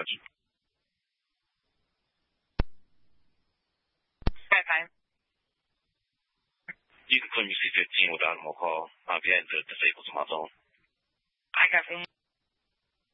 Roger. Okay. You can claim your C-15 without a call. I'll be at the disabled to my zone. I got